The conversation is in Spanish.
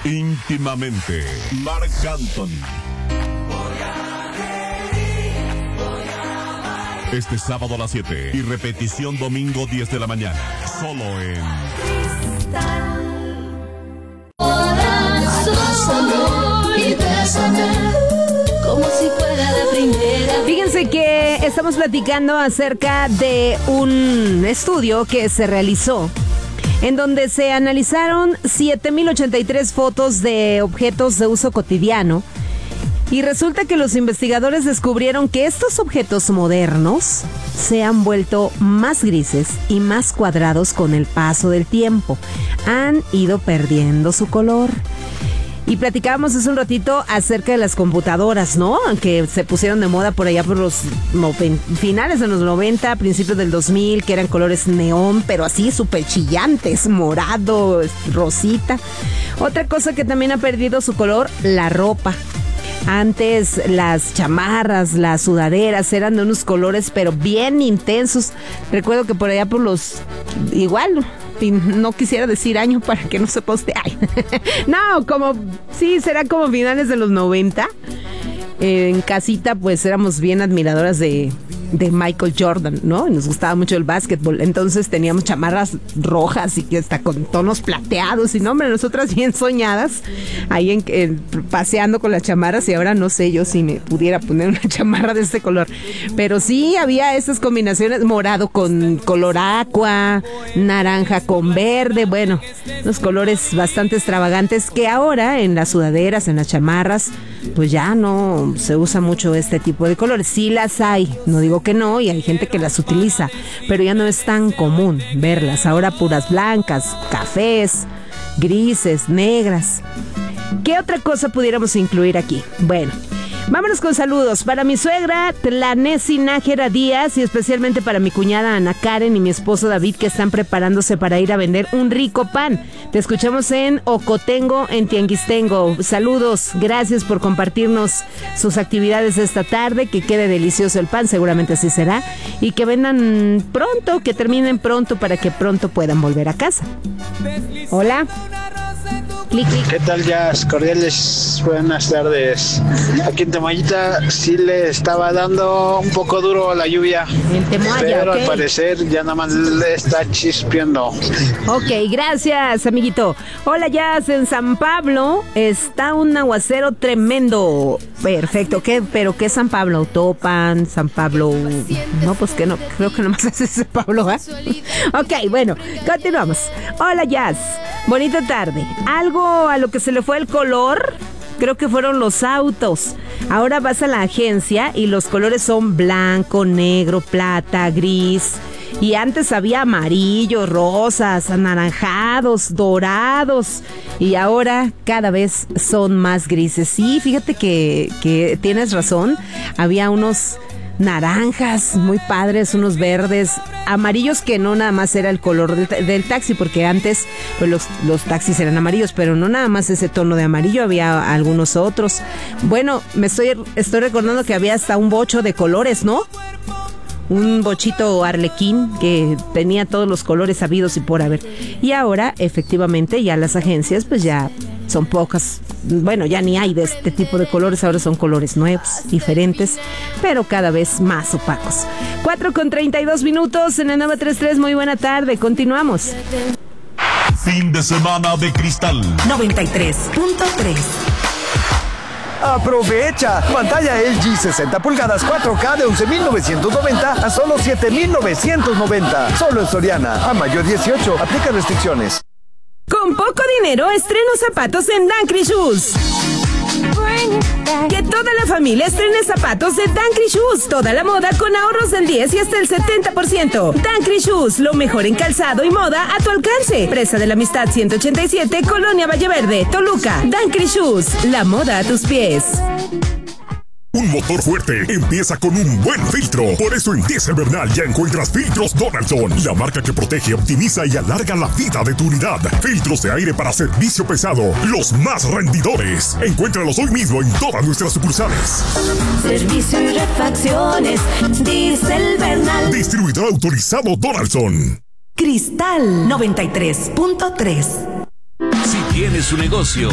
Íntimamente, Marc Anthony. Este sábado a las 7 y repetición domingo 10 de la mañana. Solo en como si fuera la primera. Fíjense que estamos platicando acerca de un estudio que se realizó en donde se analizaron 7,083 fotos de objetos de uso cotidiano. Y resulta que los investigadores descubrieron que estos objetos modernos se han vuelto más grises y más cuadrados con el paso del tiempo. Han ido perdiendo su color. Y platicábamos hace un ratito acerca de las computadoras, ¿no? Que se pusieron de moda por allá por los finales de los 90, principios del 2000, que eran colores neón, pero así súper chillantes, morado, rosita. Otra cosa que también ha perdido su color, la ropa. Antes las chamarras, las sudaderas eran de unos colores pero bien intensos. Recuerdo que por allá por los... igual... no quisiera decir año para que no se poste. Ay. No, como... sí, será como finales de los 90. En casita pues éramos bien admiradoras de Michael Jordan, ¿no? Nos gustaba mucho el básquetbol. Entonces teníamos chamarras rojas y que hasta con tonos plateados. Y no, hombre, nosotras bien soñadas ahí paseando con las chamarras. Y ahora no sé yo si me pudiera poner una chamarra de este color. Pero sí había esas combinaciones, morado con color aqua, naranja con verde. Bueno, los colores bastante extravagantes que ahora en las sudaderas, en las chamarras, pues ya no se usa mucho este tipo de colores. Sí las hay, no digo que no, y hay gente que las utiliza, pero ya no es tan común verlas. Ahora puras blancas, cafés, grises, negras. ¿Qué otra cosa pudiéramos incluir aquí? Bueno, vámonos con saludos para mi suegra Tlanesi Nájera Díaz y especialmente para mi cuñada Ana Karen y mi esposo David, que están preparándose para ir a vender un rico pan. Te escuchamos en Ocotengo, en Tianguistengo. Saludos, gracias por compartirnos sus actividades esta tarde. Que quede delicioso el pan, seguramente así será. Y que vendan pronto, que terminen pronto para que pronto puedan volver a casa. Hola. Clic, clic. ¿Qué tal, Jazz? Cordiales, buenas tardes. Aquí en Temoayita sí le estaba dando un poco duro la lluvia, pero okay, al parecer ya nada más le está chispeando. Ok, gracias, amiguito. Hola, Jazz, en San Pablo está un aguacero tremendo. Perfecto, ¿pero qué San Pablo? ¿Topan? ¿San Pablo? No, pues que no, creo que nomás es ese Pablo, ¿eh? Ok, bueno, continuamos. Hola, Jazz, bonita tarde. Algo a lo que se le fue el color, creo que fueron los autos. Ahora vas a la agencia y los colores son blanco, negro, plata, gris. Y antes había amarillos, rosas, anaranjados, dorados. Y ahora cada vez son más grises. Sí, fíjate que tienes razón. Había unos naranjas muy padres, unos verdes, amarillos, que no nada más era el color del taxi, porque antes pues los taxis eran amarillos, pero no nada más ese tono de amarillo, había algunos otros. Bueno, estoy recordando que había hasta un bocho de colores, ¿no? Un bochito arlequín que tenía todos los colores habidos y por haber. Y ahora, efectivamente, ya las agencias pues ya son pocas. Bueno, ya ni hay de este tipo de colores. Ahora son colores nuevos, diferentes, pero cada vez más opacos. 4:32 en el 933. Muy buena tarde, continuamos. Fin de semana de Cristal 93.3. Aprovecha, pantalla LG 60 pulgadas 4K de 11,990 a solo 7,990. Solo en Soriana, a mayo 18, aplica restricciones. Con poco dinero, estreno zapatos en Dancry Shoes. Que toda la familia estrene zapatos de Dancry Shoes. Toda la moda con ahorros del 10 y hasta el 70%. Dancry Shoes, lo mejor en calzado y moda a tu alcance. Presa de la Amistad 187, Colonia Valleverde, Toluca. Dancry Shoes, la moda a tus pies. Un motor fuerte empieza con un buen filtro. Por eso en Diesel Bernal ya encuentras filtros Donaldson, la marca que protege, optimiza y alarga la vida de tu unidad. Filtros de aire para servicio pesado, los más rendidores. Encuéntralos hoy mismo en todas nuestras sucursales. Servicio y refacciones, Diesel Bernal. Distribuidor autorizado Donaldson. Cristal 93.3. Si tienes un negocio